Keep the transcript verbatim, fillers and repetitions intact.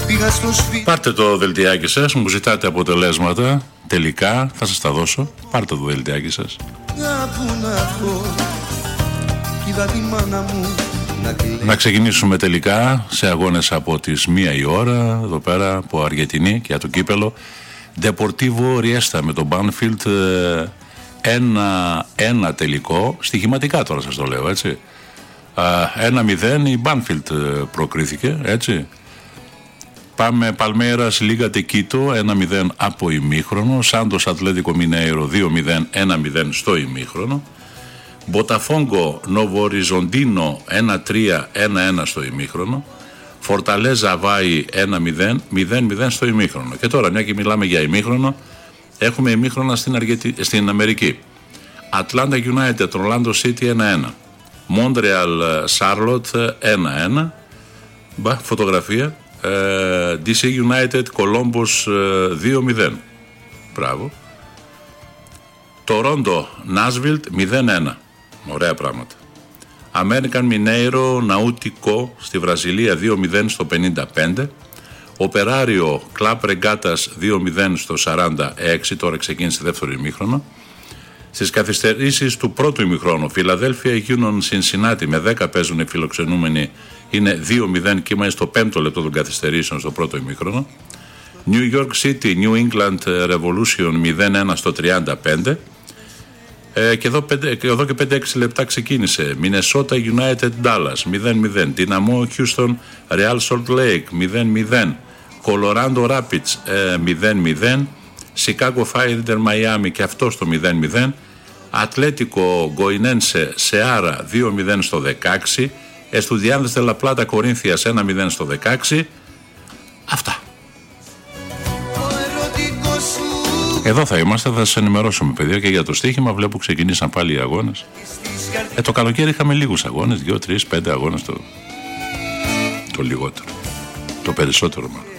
Πάρτε το δελτιάκι σας, μου ζητάτε αποτελέσματα. Τελικά θα σας τα δώσω. Πάρτε το δελτιάκι σας. Να ξεκινήσουμε τελικά σε αγώνες από τις μία η ώρα. Εδώ πέρα από Αργεντινή και για το κύπελο. Deportivo Riesta με τον Banfield. Ένα, ένα τελικό. Στοιχηματικά τώρα σας το λέω, έτσι. Ένα μηδέν η Banfield προκρίθηκε, έτσι. Πάμε Παλμέρας Λίγα Τεκίτο ένα μηδέν από ημίχρονο. Σάντος Ατλέτικο Μινέιρο δύο μηδέν, ένα μηδέν στο ημίχρονο. Μποταφόγκο Νόβο Οριζοντίνο ένα τρία, ένα ένα στο ημίχρονο. Φορταλέζα Βάη ένα μηδέν, μηδέν μηδέν στο ημίχρονο. Και τώρα, μια και μιλάμε για ημίχρονο, έχουμε ημίχρονα στην, Αργετι... στην Αμερική. Atlanta United Orlando City ένα ένα. Montreal Charlotte ένα ένα. Μπα, φωτογραφία. ντι σι United Columbus δύο μηδέν. Μπράβο. Toronto Nashville μηδέν ένα. Ωραία πράγματα. American Mineiro Nautico στη Βραζιλία δύο μηδέν στο πενήντα πέντε. Operario Club Regatas δύο μηδέν στο σαράντα έξι. Τώρα ξεκίνησε δεύτερο ημίχρονο. Στις καθυστερήσεις του πρώτου ημιχρόνου, Φιλαδέλφια Union Cincinnati με δέκα παίζουν οι φιλοξενούμενοι, είναι δύο μηδέν και είμαστε στο πέμπτο λεπτό των καθυστερήσεων στο πρώτο ημιχρόνο. New York City New England Revolution μηδέν ένα στο τριάντα πέντε. Ε, και, εδώ, και εδώ και πέντε έξι λεπτά ξεκίνησε. Minnesota United Dallas μηδέν μηδέν. Dinamo Houston Real Salt Lake μηδέν μηδέν. Colorado Rapids ε, μηδέν μηδέν. Chicago Fire Miami και αυτό στο μηδέν μηδέν. Ατλέτικο Γκοϊνένσε Σεάρα δύο μηδέν στο δεκαέξι. Εστουδιάντες de la Plata Κορίνθιας ένα μηδέν στο δεκαέξι. Αυτά. Εδώ θα είμαστε, θα σας ενημερώσουμε, παιδιά, και για το στοίχημα. Βλέπω ξεκινήσαν πάλι οι αγώνες. Ε, το καλοκαίρι είχαμε λίγους αγώνες, δύο, τρεις, πέντε αγώνες το, το λιγότερο. Το περισσότερο μάλλον.